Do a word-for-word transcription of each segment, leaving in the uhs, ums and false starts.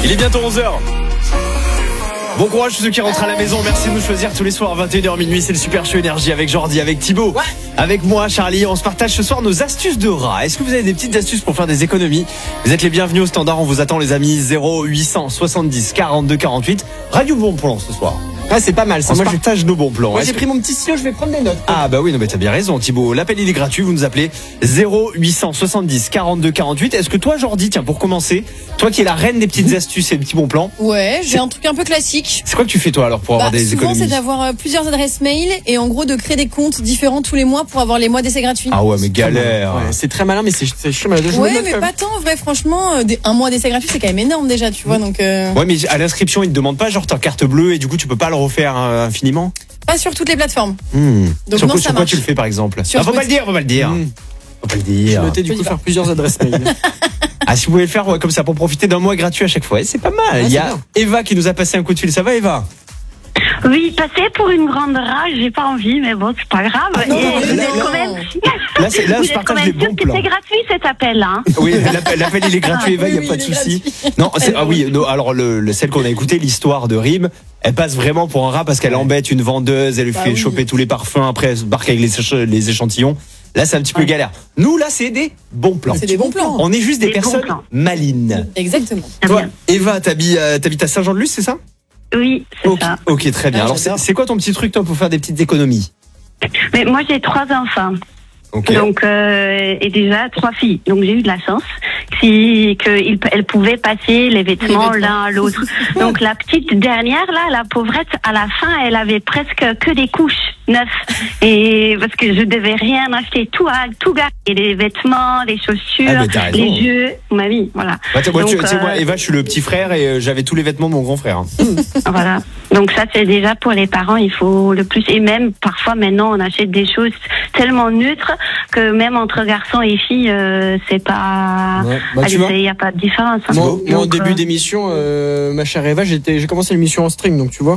Il est bientôt onze heures. Bon courage tous ceux qui rentrent à la maison. Merci de nous choisir tous les soirs à vingt et une heures minuit. C'est le Super Show Énergie avec Jordi, avec Thibaut, ouais. avec moi, Charlie. On se partage ce soir nos astuces de rat. Est-ce que vous avez des petites astuces pour faire des économies? Vous êtes les bienvenus au standard. On vous attend les amis. Zéro huit cent soixante-dix quarante-deux quarante-huit. Radio Bon Plan ce soir. Ah, c'est pas mal. Ça. On Moi, se partage j'ai... nos bons plans. Moi, j'ai pris mon petit stylo, je vais prendre des notes. Ah, bah oui, non, mais t'as bien raison, Thibaut. L'appel, il est gratuit. Vous nous appelez zéro huit cent soixante-dix quarante-deux quarante-huit. Est-ce que toi, Jordi, tiens, pour commencer, toi qui es la reine des petites astuces et des petits bons plans. Ouais, j'ai un truc un peu classique. C'est quoi que tu fais, toi, alors, pour bah, avoir des souvent, économies? Souvent, c'est d'avoir euh, plusieurs adresses mail et en gros, de créer des comptes différents tous les mois pour avoir les mois d'essai gratuits. Ah ouais, mais galère. Ouais, c'est très malin, mais c'est, c'est chiant. Mais ouais, mais pas tant, en vrai, franchement. Euh, un mois d'essai gratuit, c'est quand même énorme déjà, tu vois, donc. Euh... Ouais, mais à l'inscription, ils te demandent pas, genre, ta carte bleue et du coup, tu peux pas le refaire euh, infiniment? Pas sur toutes les plateformes. Mmh. Donc sur non, quoi, ça sur quoi marche. tu le fais par exemple? Sur ah, faut pas le dire, faut pas le dire. Mmh. Faut pas le dire. Je notais du coup faire plusieurs adresses mail. Ah, si vous pouvez le faire ouais, comme ça pour profiter d'un mois gratuit à chaque fois, c'est pas mal. Ouais, il y a bien. Eva qui nous a passé un coup de fil. Ça va, Eva? Oui, passer pour une grande rage, j'ai pas envie, mais bon, c'est pas grave. Ah non, et non, vous là, êtes là, quand même. Là, c'est, là vous je êtes quand partage même les sûr bons que plans. c'est gratuit cet appel, hein? Oui, l'appel, l'appel il est gratuit, Eva, il oui, n'y a oui, pas de il est souci. gratuit. Non, c'est, ah oui, non, alors le, le, celle qu'on a écoutée, l'histoire de Rime, elle passe vraiment pour un rat parce qu'elle embête une vendeuse, elle lui Bah fait oui. choper tous les parfums, après elle se barque avec les, les échantillons. Là, c'est un petit peu Ouais. galère. Nous, là, c'est des bons plans. C'est des bons plans. On est juste des, Des bons personnes plans. malines. Exactement. Très Toi, bien. Eva, t'habites, euh, t'habites à Saint-Jean-de-Luz, c'est ça? Oui, c'est Ok, ça. ok, très bien. Ah, Alors, c'est, j'adore. c'est quoi ton petit truc, toi, pour faire des petites économies? Mais moi, j'ai trois enfants. Ok. Donc, euh, et déjà trois filles. Donc, j'ai eu de la chance si, qu'elles pouvaient passer les vêtements Les vêtements. l'un à l'autre. Donc, la petite dernière, là, la pauvrette, à la fin, elle avait presque que des couches neuves. Et parce que je devais rien acheter, tout, à- tout garder. Les vêtements, les Ah, chaussures, mais t'as raison. les jeux, ma vie, voilà. Bah, t'as- moi, tu Donc, tu sais, moi, euh, Eva, je suis le petit frère et euh, j'avais tous les vêtements de mon grand frère. hein. Voilà. Donc ça, c'est déjà pour les parents, il faut le plus. Et même, parfois, maintenant, on achète des choses tellement neutres que même entre garçons et filles, euh, c'est pas... Ouais. Bah, Allez, tu vois. il n'y a pas de différence. hein. Moi, moi, au Donc, début euh, d'émission, euh, ma chère Eva, j'étais, j'ai commencé l'émission en string, donc tu vois.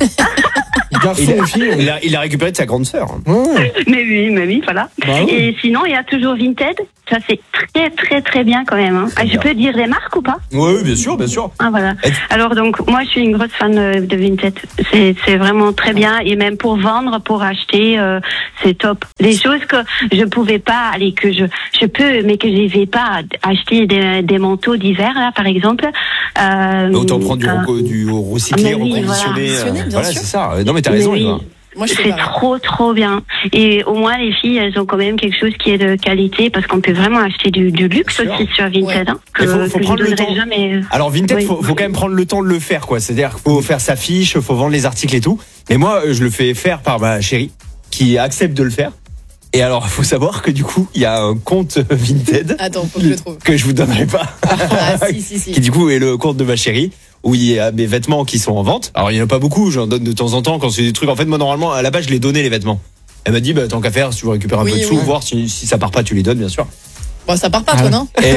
Garçon Il a, et fille. il, a, il a récupéré de sa grande sœur. Ouais, ouais. Mais oui, mais oui, voilà. Bah oui. Et sinon, il y a toujours Vinted. Ça, c'est très, très, très bien quand même. Hein. Ah, je bien. peux dire les marques ou pas? Oui, oui, bien sûr, bien sûr. Ah, voilà. Et- Alors, donc, moi, je suis une grosse fan euh, de Vinted. C'est, c'est vraiment très bien. Et même pour vendre, pour acheter, euh, c'est top. Des choses que je pouvais pas, allez, que je, je peux, mais que je vais pas acheter des, des manteaux d'hiver, là, par exemple. Euh, Autant prendre du, euh, reco- du recyclé, mais oui, reconditionné. voilà. euh, Bien Voilà, sûr. c'est ça. Non, mais t'as mais raison, oui. Eva. Moi, je fais C'est pareil. trop, trop bien. Et au moins, les filles, elles ont quand même quelque chose qui est de qualité parce qu'on peut vraiment acheter du, du luxe Bien sûr. aussi sur Vinted. Ouais. Hein, que, Il faut- faut que prendre je le donnerai temps. jamais. Alors, Vinted, Oui. faut, faut quand même prendre le temps de le faire, quoi. C'est-à-dire qu'il faut faire sa fiche, faut vendre les articles et tout. Mais moi, je le fais faire par ma chérie qui accepte de le faire. Et alors, faut savoir que du coup, il y a un compte Vinted Attends, faut que je le trouve. que je vous donnerai pas. Ah, si, si, si. Qui du coup est le compte de ma chérie où il y a mes vêtements qui sont en vente. Alors il y en a pas beaucoup, j'en donne de temps en temps quand c'est des trucs. En fait moi normalement à la base je les donnais les vêtements. Elle m'a dit bah tant qu'à faire si tu veux récupérer un Oui, peu de sous, oui. voir si, si ça part pas tu les donnes bien sûr. Bon, ça part pas, Ah toi, ouais. non? Et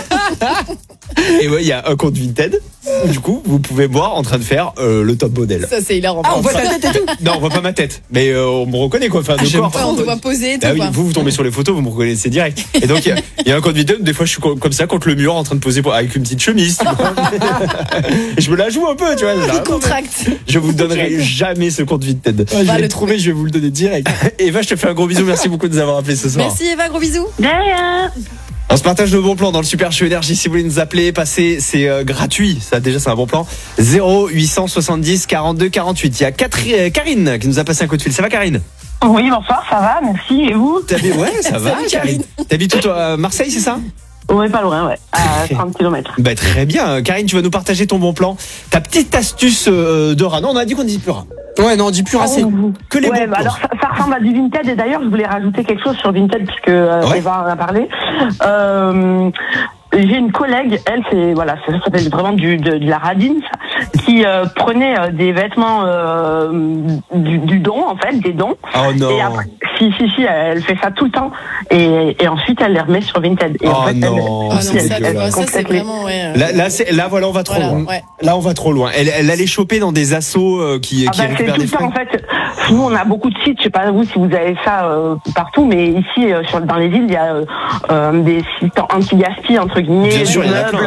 euh, et ouais il y a un compte Vinted. Où, du coup vous pouvez voir en train de faire euh, le top modèle. Ça, c'est hilarant. Ah, on voit ça. ta tête et tout. Non on voit pas ma tête, mais euh, on me reconnaît quoi. Enfin de j'aime corps. Ouais, on te voit poser et tout, Ah oui, quoi. vous vous tombez sur les photos, vous me reconnaissez direct. Et donc il y a- il y, a un compte Vinted. Des fois je suis co- comme ça contre le mur en train de poser pour- avec une petite chemise. tu vois. Et je me la joue un peu, tu vois. Il contracte. Je vous donnerai jamais ce compte Vinted. Ouais, je Va vais le le trouver, je vais vous le donner direct. Eva, je te fais un gros bisou. Merci beaucoup de nous avoir appelés ce soir. Merci, Eva, gros bisous. Derrière. On se partage nos bons plans dans le Super Show Énergie. Si vous voulez nous appeler, passez, c'est euh, gratuit. Ça, déjà, c'est un bon plan. zéro huit cent soixante-dix quarante-deux quarante-huit. Il y a Catherine, euh, Karine qui nous a passé un coup de fil. Ça va, Karine? Oui, bonsoir, ça va, merci. Et vous? T'habites, ouais, ça va, Salut, Karine. T'habites où, toi, à Marseille, c'est ça? Oui, pas loin, ouais, à trente kilomètres. Bah, très bien. Karine, tu vas nous partager ton bon plan. Ta petite astuce euh, de rat. Non, on a dit qu'on dit plus rat. Ouais, non, dis plus assez. Que les Ouais, bons bah plans. alors ça, ça ressemble à du Vinted et d'ailleurs je voulais rajouter quelque chose sur Vinted puisque euh, Ouais. Eva en a parlé. Euh, j'ai une collègue, elle c'est voilà, ça, ça s'appelle vraiment du de, de la radine, ça, qui euh, prenait euh, des vêtements euh, du, du don en fait, des dons. Oh non. Et après, si si si, elle fait ça tout le temps et, et ensuite elle les remet sur Vinted. Et Oh en fait, non. elle, Ah non, Oh, c'est ça, tu dégueulasse. vois, ça, c'est complète les- vraiment, ouais. euh, Là, là, c'est, là, voilà, on va trop voilà, loin. ouais. Là, on va trop loin. Elle, elle allait choper dans des assos euh, qui, Ah qui bah, c'est récupèrent tout des le temps en fringues. fait. Nous on a beaucoup de sites, je sais pas vous si vous avez ça euh, partout, mais ici euh, sur, dans les îles il y a euh, euh, des sites anti-gaspi entre guillemets. Bien sûr, il y en a meubles. plein.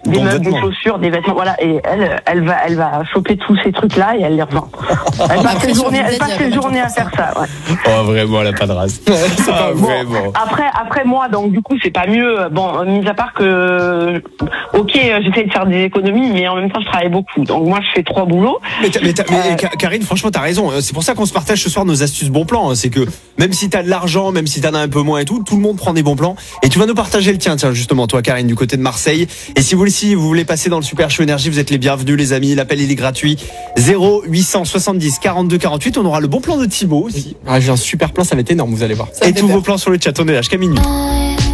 des Bons meubles, des vêtements. chaussures, des vêtements, voilà. Et elle, elle va, elle va choper tous ces trucs-là et elle les revend. Elle passe Après, ses sur journées, elle Vinted, passe il y a ses pas mal de journées à gens faire ça. Ouais. Oh, vraiment, elle a pas de race. Ah, Bon, vraiment. après, après moi, donc du coup, c'est pas mieux. Bon, mis à part que, ok, j'essaie de faire des économies, mais en même temps, je travaille beaucoup. Donc moi, je fais trois boulots. Mais, t'as- mais, t'as- mais, Euh, Ka- Karine, franchement, t'as raison. C'est pour ça qu'on se partage ce soir nos astuces bon plan. hein. C'est que même si t'as de l'argent, même si t'en as un peu moins et tout, tout le monde prend des bons plans. Et tu vas nous partager le tien, tiens, justement, toi, Karine, du côté de Marseille. Et si vous aussi, vous voulez passer dans le Super Show Énergie, vous êtes les bienvenus, les amis. L'appel, il est gratuit. zéro huit cent soixante-dix quarante-deux quarante-huit. On aura le bon plan de Thibaut aussi. Ah, j'ai un super plan, ça va être énorme, vous allez voir. Ça Et me fait tous peur. vos plans sur le chat. On est là jusqu'à minuit.